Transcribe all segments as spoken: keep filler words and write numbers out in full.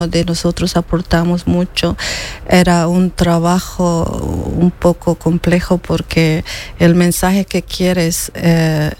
de nosotros aportamos mucho. Era un trabajo un poco complejo porque el mensaje que quieres eh,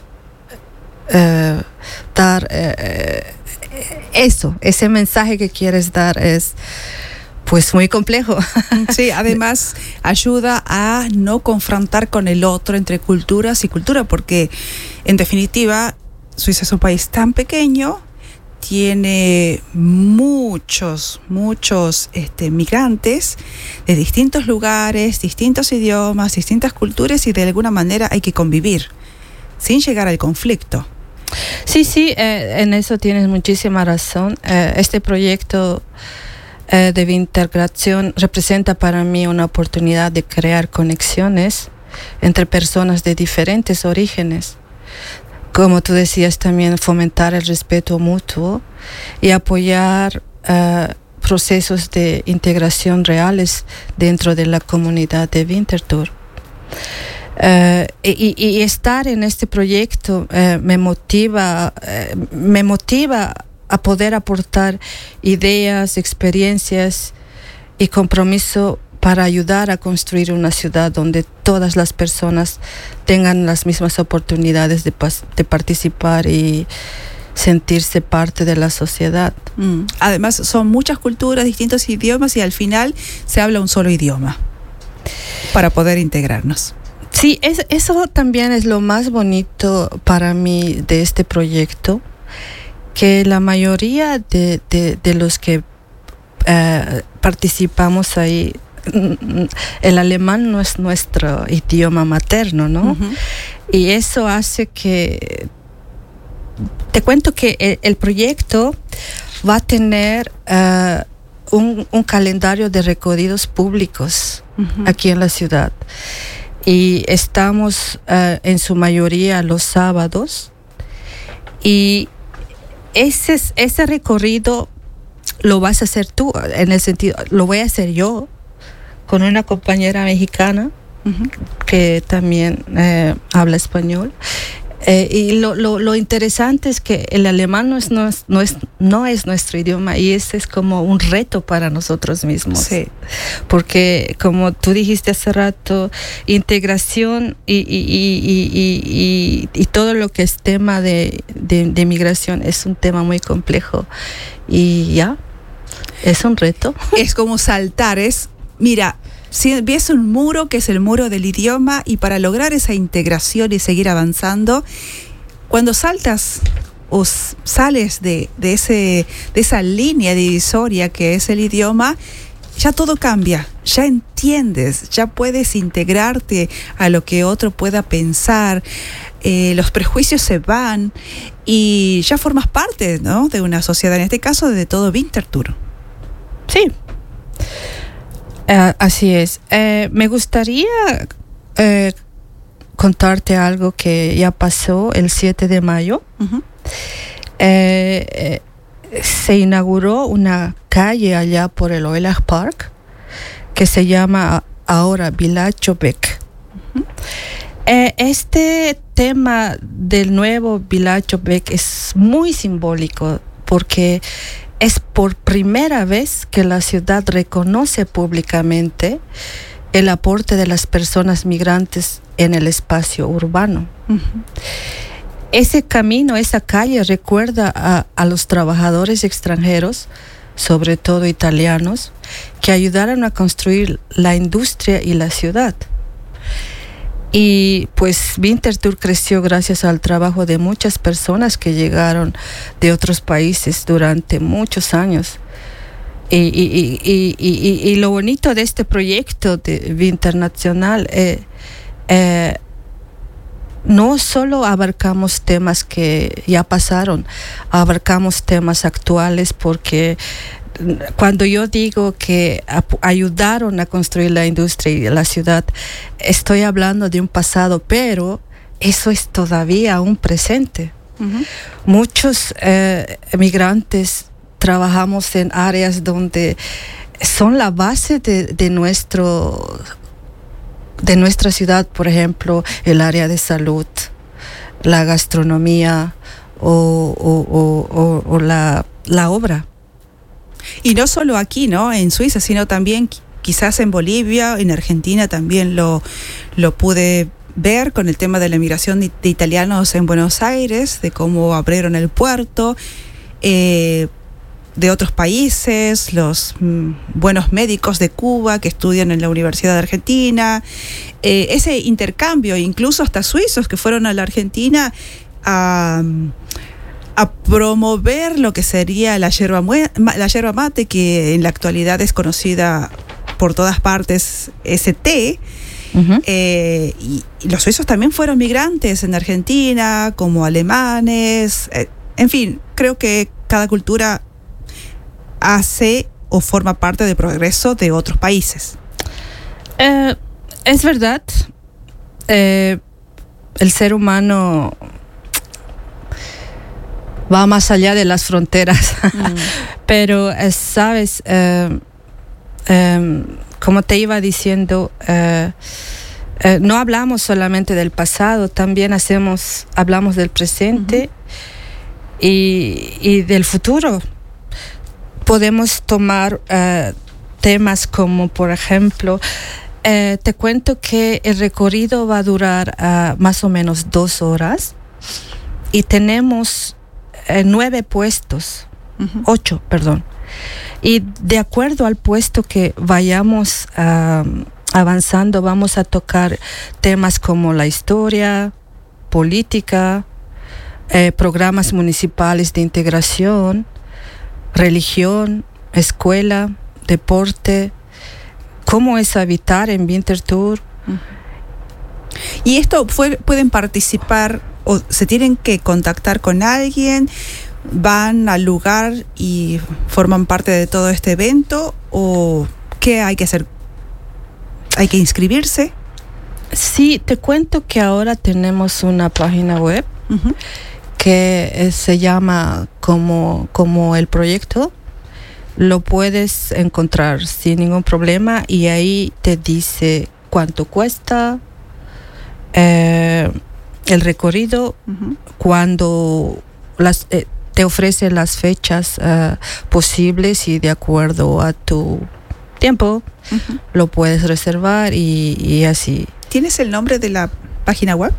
eh, dar, eh, eso, ese mensaje que quieres dar es pues muy complejo. Sí, además ayuda a no confrontar con el otro entre culturas y cultura, porque en definitiva Suiza es un país tan pequeño, tiene muchos, muchos este, migrantes de distintos lugares, distintos idiomas, distintas culturas, y de alguna manera hay que convivir sin llegar al conflicto. Sí, sí, eh, en eso tienes muchísima razón. Eh, este proyecto eh, de integración representa para mí una oportunidad de crear conexiones entre personas de diferentes orígenes. Como tú decías, también fomentar el respeto mutuo y apoyar uh, procesos de integración reales dentro de la comunidad de Winterthur. Uh, y, y estar en este proyecto uh, me motiva, uh, me motiva a poder aportar ideas, experiencias y compromiso para ayudar a construir una ciudad donde todas las personas tengan las mismas oportunidades de, de participar y sentirse parte de la sociedad. Mm. Además, son muchas culturas, distintos idiomas, y al final se habla un solo idioma para poder integrarnos. Sí, es, eso también es lo más bonito para mí de este proyecto, que la mayoría de, de, de los que uh, participamos ahí, el alemán no es nuestro idioma materno, ¿no? Uh-huh. Y eso hace que... Te cuento que el, el proyecto va a tener uh, un, un calendario de recorridos públicos uh-huh. aquí en la ciudad. Y estamos uh, en su mayoría los sábados. Y ese, ese recorrido lo vas a hacer tú, en el sentido, lo voy a hacer yo, con una compañera mexicana uh-huh. que también eh, habla español. Eh, y lo, lo, lo interesante es que el alemán no es, no, es, no, es, no es nuestro idioma, y ese es como un reto para nosotros mismos. Sí. Porque, como tú dijiste hace rato, integración y, y, y, y, y, y todo lo que es tema de, de, de migración es un tema muy complejo. Y ya, es un reto. Es como saltar, es... Mira, si ves un muro que es el muro del idioma, y para lograr esa integración y seguir avanzando, cuando saltas o sales de, de, ese, de esa línea divisoria que es el idioma, ya todo cambia, ya entiendes, ya puedes integrarte a lo que otro pueda pensar, eh, los prejuicios se van y ya formas parte, ¿no?, de una sociedad, en este caso de todo Winterthur. Sí. Uh, así es. Uh, me gustaría uh, contarte algo que ya pasó el siete de mayo. Uh-huh. uh, uh, se inauguró una calle allá por el Oilach Park que se llama ahora Villaggio Beck. Uh-huh. Uh, este tema del nuevo Villaggio Beck es muy simbólico porque es por primera vez que la ciudad reconoce públicamente el aporte de las personas migrantes en el espacio urbano. Uh-huh. Ese camino, esa calle recuerda a, a los trabajadores extranjeros, sobre todo italianos, que ayudaron a construir la industria y la ciudad. Y pues Winterthur creció gracias al trabajo de muchas personas que llegaron de otros países durante muchos años. Y, y, y, y, y, y lo bonito de este proyecto de Winternacional, eh, eh, no solo abarcamos temas que ya pasaron, abarcamos temas actuales, porque cuando yo digo que ap- ayudaron a construir la industria y la ciudad, estoy hablando de un pasado, pero eso es todavía un presente. Uh-huh. Muchos eh, migrantes trabajamos en áreas donde son la base de, de nuestro de nuestra ciudad, por ejemplo, el área de salud, la gastronomía o, o, o, o, o la, la obra. Y no solo aquí, ¿no? En Suiza, sino también quizás en Bolivia, en Argentina también lo, lo pude ver con el tema de la migración de, de italianos en Buenos Aires, de cómo abrieron el puerto, eh, de otros países, los mm, buenos médicos de Cuba que estudian en la Universidad de Argentina, eh, ese intercambio, incluso hasta suizos que fueron a la Argentina a, a promover lo que sería la yerba, mue- la yerba mate, que en la actualidad es conocida por todas partes, ese té. Uh-huh. Eh, y, y los suizos también fueron migrantes en Argentina, como alemanes, eh, en fin, creo que cada cultura hace o forma parte del progreso de otros países. Eh, es verdad, eh, el ser humano va más allá de las fronteras, mm. pero eh, sabes, eh, eh, como te iba diciendo, eh, eh, no hablamos solamente del pasado, también hacemos, hablamos del presente uh-huh. y, y del futuro. Podemos tomar uh, temas como, por ejemplo, eh, te cuento que el recorrido va a durar uh, más o menos dos horas y tenemos eh, nueve puestos, uh-huh. ocho, perdón. Y de acuerdo al puesto que vayamos uh, avanzando, vamos a tocar temas como la historia, política, eh, programas municipales de integración, religión, escuela, deporte, cómo es habitar en Winterthur. Uh-huh. Y esto fue, pueden participar o se tienen que contactar con alguien, van al lugar y forman parte de todo este evento, o qué hay que hacer, hay que inscribirse. Sí, te cuento que ahora tenemos una página web. Uh-huh. que eh, se llama como, como el proyecto. Lo puedes encontrar sin ningún problema y ahí te dice cuánto cuesta eh, el recorrido, uh-huh. cuando las, eh, te ofrece las fechas uh, posibles y de acuerdo a tu tiempo uh-huh. lo puedes reservar y, y así. ¿Tienes el nombre de la página web?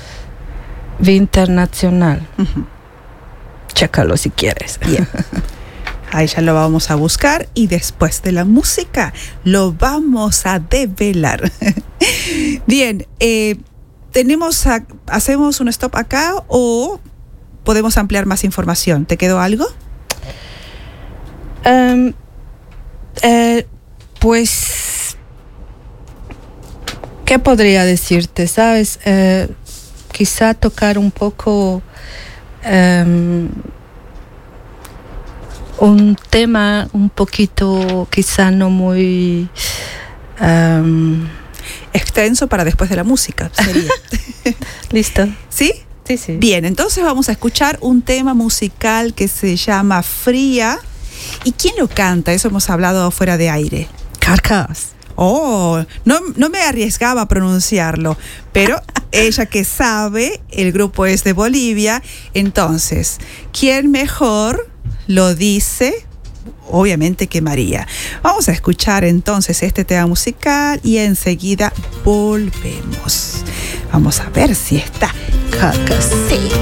Internacional. Uh-huh. Chécalo si quieres. Bien. Ahí ya lo vamos a buscar y después de la música lo vamos a develar. Bien, eh, tenemos a, ¿hacemos un stop acá o podemos ampliar más información? ¿Te quedó algo? Um, eh, pues, ¿qué podría decirte? ¿Sabes? Eh, quizá tocar un poco um, un tema un poquito quizá no muy um, extenso para después de la música sería. ¿Listo? ¿Sí? Sí, sí. Bien, entonces vamos a escuchar un tema musical que se llama Fría. ¿Y quién lo canta? Eso hemos hablado fuera de aire. Carcass. Oh, no, no me arriesgaba a pronunciarlo, pero ella que sabe, el grupo es de Bolivia, entonces, ¿quién mejor lo dice? Obviamente que María. Vamos a escuchar entonces este tema musical y enseguida volvemos. Vamos a ver si está Carcass. Sí.